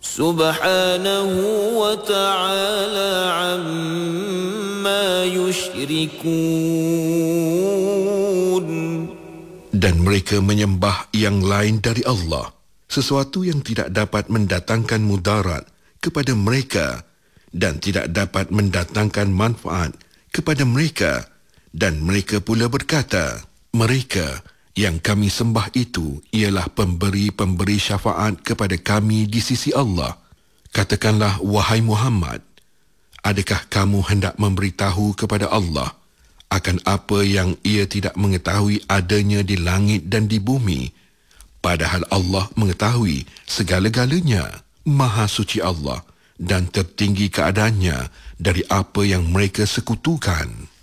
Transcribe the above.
Subhanahu wa ta'ala amma yushrikun. Dan mereka menyembah yang lain dari Allah, sesuatu yang tidak dapat mendatangkan mudarat kepada mereka dan tidak dapat mendatangkan manfaat kepada mereka. Dan mereka pula berkata, mereka yang kami sembah itu ialah pemberi-pemberi syafaat kepada kami di sisi Allah. Katakanlah, wahai Muhammad, adakah kamu hendak memberitahu kepada Allah akan apa yang ia tidak mengetahui adanya di langit dan di bumi, padahal Allah mengetahui segala-galanya? Maha suci Allah dan tertinggi keadaannya dari apa yang mereka sekutukan.